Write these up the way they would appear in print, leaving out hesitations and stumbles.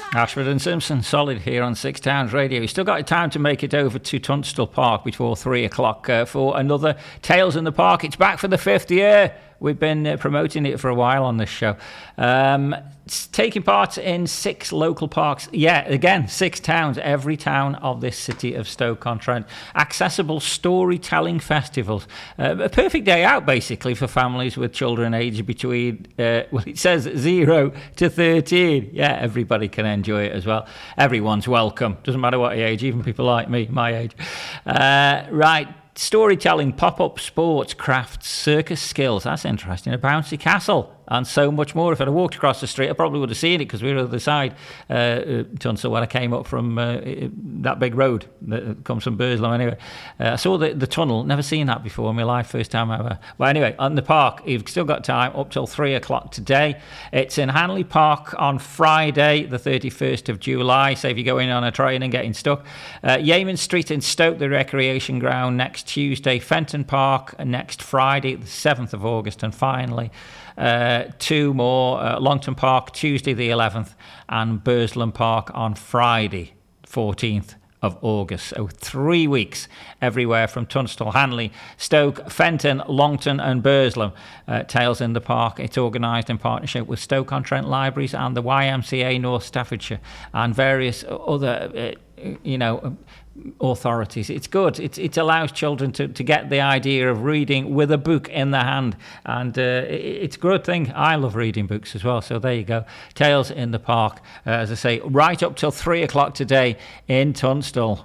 Ashford and Simpson, solid here on Six Towns Radio. You still got time to make it over to Tunstall Park before 3 o'clock for another Tales in the Park. It's back for the 5th year. We've been promoting it for a while on this show. It's taking part in 6 local parks. Yeah, again, 6 towns, every town of this city of Stoke-on-Trent. Accessible storytelling festivals. A perfect day out, basically, for families with children aged between, well, it says 0 to 13. Yeah, everybody can enjoy it as well. Everyone's welcome. Doesn't matter what age, even people like me, my age. Right. Storytelling, pop-up sports, crafts, circus skills. That's interesting. A bouncy castle and so much more. If I'd have walked across the street, I probably would have seen it because we were on the other side, Tunstall, when I came up from that big road that comes from Burslem anyway. I saw the tunnel, never seen that before in my life, first time ever. Well, anyway, on the park, you've still got time up till 3 o'clock today. It's in Hanley Park on Friday, the 31st of July. So if you're going on a train and getting stuck. Yeaman Street in Stoke, the recreation ground, next Tuesday. Fenton Park next Friday, the 7th of August. And finally, 2 more, Longton Park Tuesday the 11th and Burslem Park on Friday 14th of August. So 3 weeks everywhere from Tunstall, Hanley, Stoke, Fenton, Longton and Burslem. Tales in the Park. It's organised in partnership with Stoke-on-Trent Libraries and the YMCA North Staffordshire and various other authorities. It's good. It allows children to get the idea of reading with a book in the hand, and it's a good thing. I love reading books as well, so there you go. Tales in the Park, as I say, right up till 3 o'clock today in Tunstall.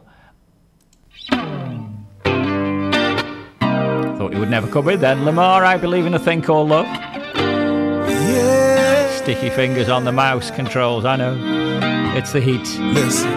Thought you would never come in then. Lamar, I Believe in a Thing Called Love. Yeah. Sticky fingers on the mouse controls, I know. It's the heat. Listen.